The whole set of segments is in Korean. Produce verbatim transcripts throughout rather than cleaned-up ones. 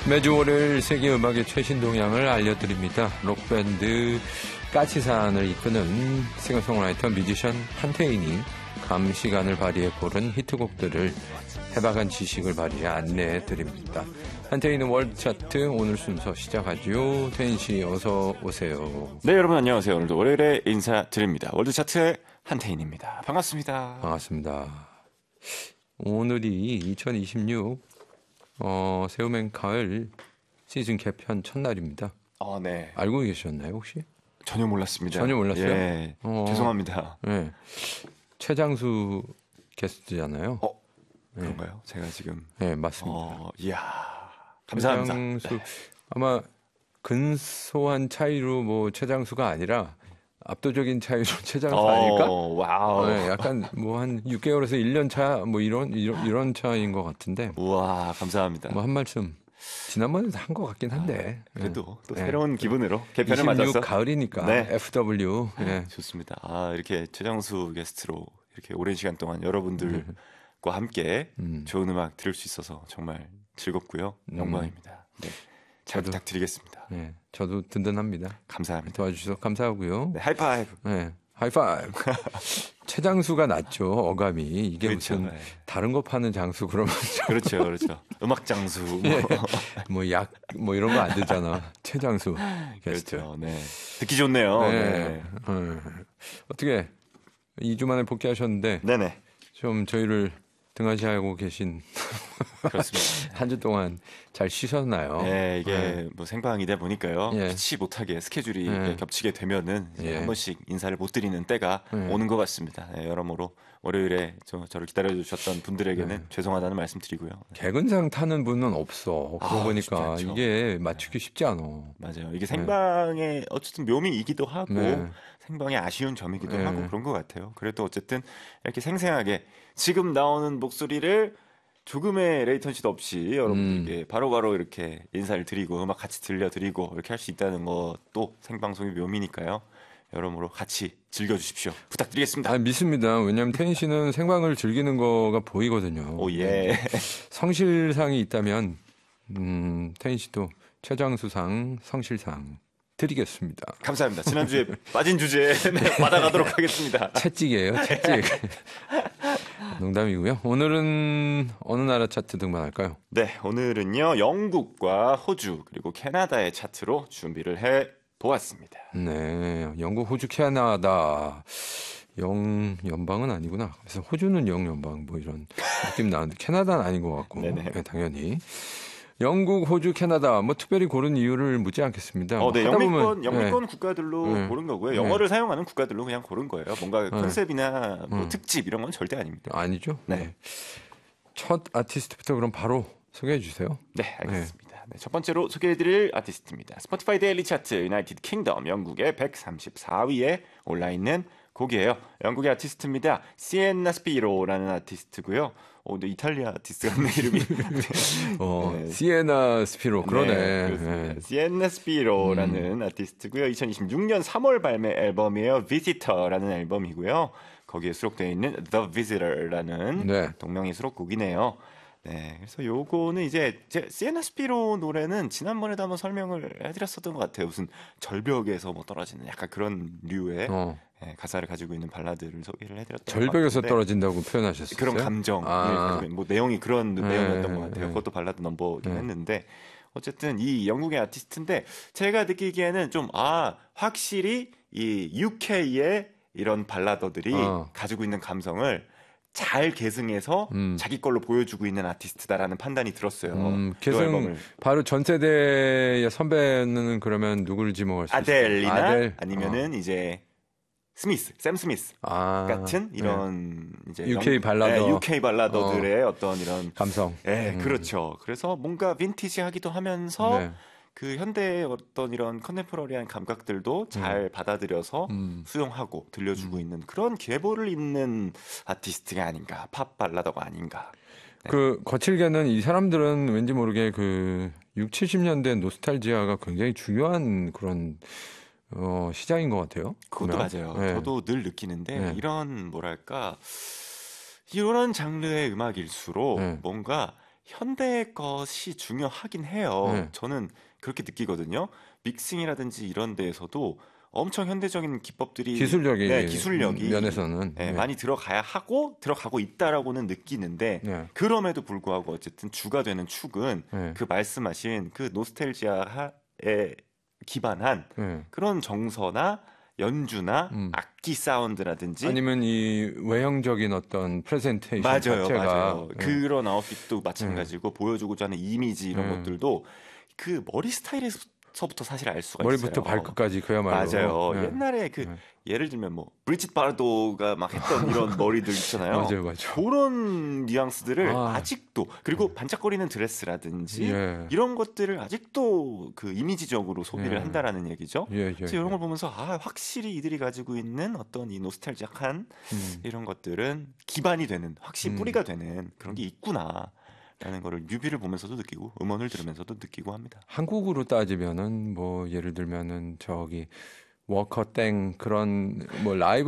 매주 월요일 세계 음악의 최신 동향을 알려드립니다. 록밴드 까치산을 이끄는 싱어송라이터 뮤지션 한태인이 감시관을 발휘해 고른 히트곡들을 해박한 지식을 발휘해 안내해드립니다. 한태인은 월드 차트 오늘 순서 시작하죠. 태인 씨 어서 오세요. 네, 여러분 안녕하세요. 오늘도 월요일에 인사드립니다. 월드 차트의 한태인입니다. 반갑습니다. 반갑습니다. 오늘이 이천이십육 어, 새우맨 가을 시즌 개편 첫날입니다. 아, 네. 알고 계셨나요 혹시? 전혀 몰랐습니다. 전혀 몰랐어요? 예, 어, 죄송합니다. 네. 최장수 게스트잖아요. 어, 그런가요? 네. 제가 지금. 네, 맞습니다. 어, 이야, 감사합니다. 최장수, 네. 아마 근소한 차이로 뭐 최장수가 아니라 압도적인 차이로 최장수 어, 아닐까? 와우. 네, 약간 뭐 한 육 개월에서 일 년 차 뭐 이런, 이런 이런 차이인 것 같은데. 우와, 감사합니다. 뭐 한 말씀 지난번에도 한 것 같긴 한데. 아, 그래도 또 네. 새로운 기분으로 개편을 이십육 맞아서 가을이니까 네. 에프더블유. 네. 좋습니다. 아, 이렇게 최장수 게스트로 이렇게 오랜 시간 동안 여러분들과 함께 음. 좋은 음악 들을 수 있어서 정말 즐겁고요. 영광입니다. 네. 잘 저도. 부탁드리겠습니다. 네, 저도 든든합니다. 감사합니다. 도와주셔서 감사하고요. 네, 하이파이브. 네, 하이파이브. 최장수가 낫죠, 어감이. 이게 그렇죠. 무슨 네. 다른 거 파는 장수 그러면 그렇죠, 그렇죠. 음악 장수. 뭐. 예, 뭐 약 뭐 이런 거 안 되잖아. 최장수 게스트. 그렇죠. 네. 듣기 좋네요. 네. 네. 네. 어떻게 이 주 만에 복귀하셨는데 네네. 좀 저희를 등한시하고 계신 그렇습니다. 한 주 동안 잘 쉬셨나요? 네, 이게 네. 뭐 생방이다 보니까요. 예. 피치 못하게 스케줄이 예. 겹치게 되면은 이제 예. 한 번씩 인사를 못 드리는 때가 예. 오는 것 같습니다. 네, 여러모로 월요일에 저, 저를 기다려주셨던 분들에게는 네. 죄송하다는 말씀드리고요. 개근상 타는 분은 없어. 그러고 아, 보니까 쉽지 않죠. 이게 맞추기 쉽지 않아. 맞아요. 이게 생방의 어쨌든 묘미이기도 하고 네. 생방의 아쉬운 점이기도 네. 하고 그런 것 같아요. 그래도 어쨌든 이렇게 생생하게 지금 나오는 목소리를 조금의 레이턴시도 없이 여러분들께 음. 바로바로 이렇게 인사를 드리고 음악 같이 들려드리고 이렇게 할 수 있다는 것도 생방송의 묘미니까요. 여러모로 같이 즐겨주십시오. 부탁드리겠습니다. 아, 믿습니다. 왜냐하면 태인 씨는 생방을 즐기는 거가 보이거든요. 오, 예. 성실상이 있다면 음, 태인 씨도 최장수상, 성실상 드리겠습니다. 감사합니다. 지난주에 빠진 주제 네, 받아가도록 하겠습니다. 채찍이에요, 채찍. 농담이고요. 오늘은 어느 나라 차트 등반할까요? 네, 오늘은요 영국과 호주 그리고 캐나다의 차트로 준비를 해 보았습니다. 네, 영국, 호주, 캐나다. 영 연방은 아니구나. 그래서 호주는 영 연방 뭐 이런 느낌 나는데 캐나다는 아닌 것 같고. 네네. 네, 당연히. 영국, 호주, 캐나다 뭐 특별히 고른 이유를 묻지 않겠습니다. 어, 네, 하다 영미권 보면, 영미권 네. 국가들로 네. 고른 거고요. 네. 영어를 사용하는 국가들로 그냥 고른 거예요. 뭔가 컨셉이나 뭐 음. 특집 이런 건 절대 아닙니다. 아니죠. 네. 네. 첫 아티스트부터 그럼 바로 소개해 주세요. 네, 알겠습니다. 네, 첫 번째로 소개해드릴 아티스트입니다. 스포티파이 데일리 차트 유나이티드 킹덤 영국의 백삼십사 위에 올라 있는 곡이에요. 영국의 아티스트입니다. 시엔나 스피로라는 아티스트고요. 어, 근데 이탈리아 아티스트 같네 이름이. 어, 네. 시에나 스피로 그러네. 네, 그렇습니다. 네. 시엔나 스피로라는 음. 아티스트고요. 이천이십육 년 삼월 발매 앨범이에요. Visitor라는 앨범이고요. 거기에 수록되어 있는 The Visitor라는 네. 동명의 수록곡이네요. 네, 그래서 요거는 이제 제 시에나 스피로 노래는 지난번에도 한번 설명을 해드렸었던 것 같아요. 무슨 절벽에서 뭐 떨어지는 약간 그런 류의 어. 네, 가사를 가지고 있는 발라드를 소개를 해드렸던 절벽에서 것 같은데 떨어진다고 표현하셨어요. 그런 감정, 아. 네, 뭐 내용이 그런 네, 내용이었던 것 같아요. 네. 그것도 발라드 넘버긴 네. 했는데 어쨌든 이 영국의 아티스트인데 제가 느끼기에는 좀 아 확실히 이 유케이의 이런 발라더들이 어. 가지고 있는 감성을 잘 계승해서 음. 자기 걸로 보여주고 있는 아티스트다라는 판단이 들었어요. 음, 이 계승 앨범을. 바로 전 세대의 선배는 그러면 누구를 지목할 수 있어요? 아델이나 아델. 아니면은 이제 스미스, 샘 스미스 아, 같은 네. 이런 이제 유케이 영- 발라더. 네, 유케이 발라더들의 어. 떤 이런 감성. 예, 음. 그렇죠. 그래서 뭔가 빈티지하기도 하면서 네. 그 현대의 어떤 이런 컨템포러리한 감각들도 잘 받아들여서 음. 수용하고 들려주고 있는 그런 계보를 잇는 아티스트가 아닌가, 팝 발라더가 아닌가. 그 거칠게는 이 사람들은 왠지 모르게 그 육, 칠십 년대 노스탈지아가 굉장히 중요한 그런 어, 시장인 것 같아요. 그것도 보면. 맞아요. 네. 저도 늘 느끼는데 네. 이런 뭐랄까 이런 장르의 음악일수록 네. 뭔가 현대 것이 중요하긴 해요. 네. 저는 그렇게 느끼거든요. 믹싱이라든지 이런 데에서도 엄청 현대적인 기법들이 기술력이 네, 기술력이 면에서는 네, 네. 많이 들어가야 하고 들어가고 있다라고는 느끼는데 네. 그럼에도 불구하고 어쨌든 주가 되는 축은 네. 그 말씀하신 그 노스텔지아에 기반한 네. 그런 정서나 연주나 음. 악기 사운드라든지 아니면 이 외형적인 어떤 프레젠테이션 맞아요, 자체가 맞아요. 네. 그런 아웃핏도 마찬가지고 보여주고자 하는 이미지 이런 네. 것들도 그 머리 스타일에서부터 사실 알 수가 머리부터 있어요. 발끝까지 그야말로 맞아요. 네. 옛날에 그 네. 예를 들면 뭐 브리짓 바르도가 막 했던 이런 머리들 있잖아요. 맞아요, 맞아요. 그런 뉘앙스들을 아. 아직도 그리고 반짝거리는 드레스라든지 예. 이런 것들을 아직도 그 이미지적으로 소비를 예. 한다라는 얘기죠. 예, 예, 그래서 이런 예. 걸 보면서 아 확실히 이들이 가지고 있는 어떤 이 노스탈지악한 음. 이런 것들은 기반이 되는 확실히 음. 뿌리가 되는 그런 게 있구나. 라는 거를 뮤비를 보면서도 느끼고 음원을 들으면서도 느끼고 합니다. 한국으로 따지면은 뭐 예를 들면은 저기 워커 땡 그런 뭐 라이브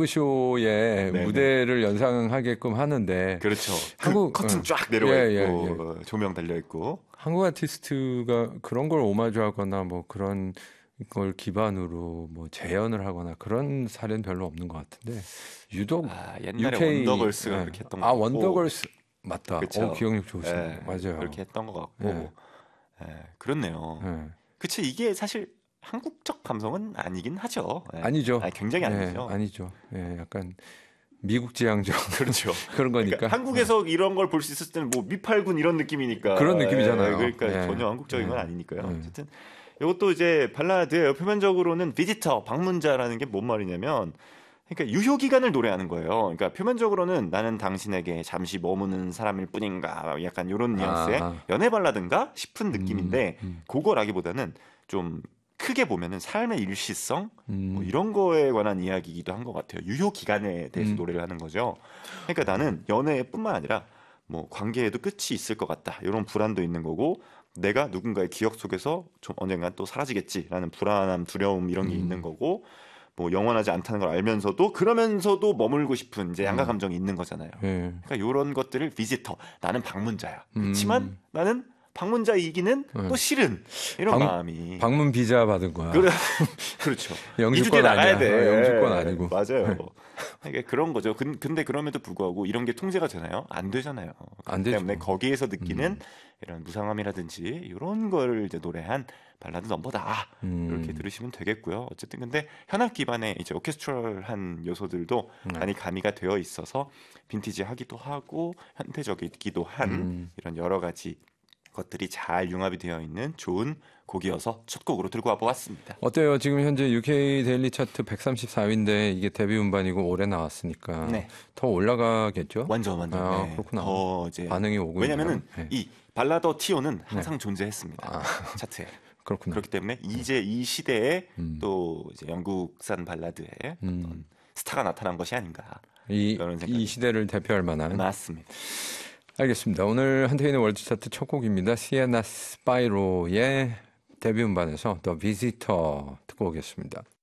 쇼의 네네. 무대를 연상하게끔 하는데 그렇죠. 한국- 그 커튼 응. 쫙 내려와 예, 예, 있고 조명 달려 있고 한국 아티스트가 그런 걸 오마주하거나 뭐 그런 걸 기반으로 뭐 재현을 하거나 그런 사례는 별로 없는 것 같은데 유독 아, 옛날에 유케이 원더걸스가 예. 그렇게 했던 것 아 같고 원더걸스 맞다. 그쵸. 어, 기억력 좋으시네요. 예, 맞아요. 그렇게 했던 것 같고 예. 예, 그렇네요. 예. 그치 이게 사실 한국적 감성은 아니긴 하죠. 예. 아니죠. 아니, 굉장히 예, 아니죠. 아니죠. 예, 약간 미국 지향적 그렇죠. 그런 거니까. 그러니까 한국에서 이런 걸 볼 수 있을 때는 뭐 미팔군 이런 느낌이니까 그런 느낌이잖아요. 예, 그러니까 예. 전혀 한국적인 건 예. 아니니까요. 예. 어쨌든 이것도 이제 발라드예요. 표면적으로는 비지터 방문자라는 게 뭔 말이냐면 그러니까 유효 기간을 노래하는 거예요. 그러니까 표면적으로는 나는 당신에게 잠시 머무는 사람일 뿐인가 약간 이런 뉘앙스의 아. 연애 발라드인가 싶은 느낌인데 음, 음. 그거라기보다는 좀 크게 보면은 삶의 일시성 음. 뭐 이런 거에 관한 이야기이기도 한 것 같아요. 유효 기간에 대해서 음. 노래를 하는 거죠. 그러니까 나는 연애뿐만 아니라 뭐 관계에도 끝이 있을 것 같다. 이런 불안도 있는 거고 내가 누군가의 기억 속에서 좀 언젠간 또 사라지겠지라는 불안함, 두려움 이런 게 음. 있는 거고 뭐 영원하지 않다는 걸 알면서도 그러면서도 머물고 싶은 이제 양가 음. 감정이 있는 거잖아요. 예. 그러니까 이런 것들을 비지터 나는 방문자야. 음. 그렇지만 나는 방문자이기는 음. 또 싫은 이런 방- 마음이 방문 비자 받은 거야. 그래, 그렇죠. 이 주 뒤에 영주권 나가야 아니야. 돼. 어, 영주권 아니고. 맞아요. 그러니까 그런 거죠. 근, 근데 그럼에도 불구하고 이런 게 통제가 되나요? 안 되잖아요. 안 그렇기 되죠. 때문에 거기에서 느끼는 음. 이런 무상함이라든지 이런 걸 이제 노래한 발라드 넘버다. 음. 이렇게 들으시면 되겠고요. 어쨌든 근데 현악 기반의 이제 오케스트럴한 요소들도 네. 많이 가미가 되어 있어서 빈티지하기도 하고 현대적이기도 한 음. 이런 여러 가지 것들이 잘 융합이 되어 있는 좋은 곡이어서 첫 곡으로 들고 와보았습니다. 어때요? 지금 현재 유케이 데일리 차트 백삼십사 위인데 이게 데뷔 음반이고 올해 나왔으니까 네. 더 올라가겠죠? 완전 완전 아, 네. 그렇구나. 더 이제 반응이 오고 왜냐면은 있네요. 네. 이 발라더 티오는 항상 존재했습니다. 아. 차트에. 그렇구나. 그렇기 때문에 이제 이 시대에 음. 또 이제 영국산 발라드에 음. 어떤 스타가 나타난 것이 아닌가. 이, 이런 생각이 이 시대를 대표할 만한. 맞습니다. 알겠습니다. 오늘 한태인의 월드 차트 첫 곡입니다. 시에나 스파이로의 데뷔 음반에서 The Visitor 듣고 오겠습니다.